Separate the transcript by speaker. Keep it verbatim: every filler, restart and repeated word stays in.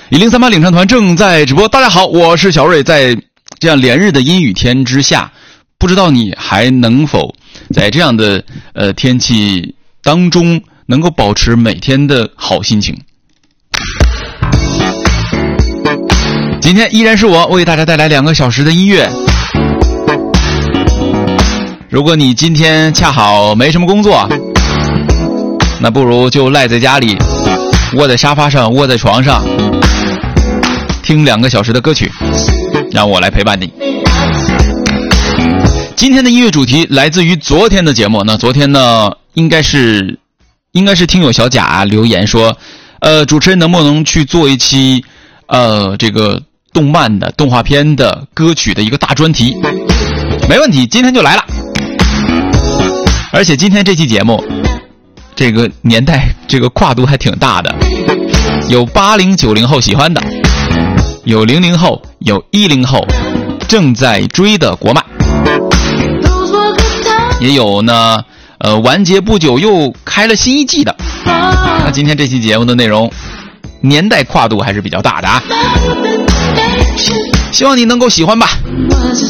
Speaker 1: 一零三八领唱团正在直播。大家好，我是小瑞。在这样连日的阴雨天之下，不知道你还能否在这样的呃天气当中能够保持每天的好心情。今天依然是我为大家带来两个小时的音乐。如果你今天恰好没什么工作，那不如就赖在家里，窝在沙发上，窝在床上，听两个小时的歌曲，让我来陪伴你。今天的音乐主题来自于昨天的节目。那昨天呢，应该是应该是听友小贾留言说，呃，主持人能不能去做一期呃这个动漫的动画片的歌曲的一个大专题？没问题，今天就来了。而且今天这期节目这个年代这个跨度还挺大的，有八零九零后喜欢的，有零零后，有一零后正在追的国漫，也有呢呃完结不久又开了新一季的。那今天这期节目的内容年代跨度还是比较大的啊，希望你能够喜欢吧。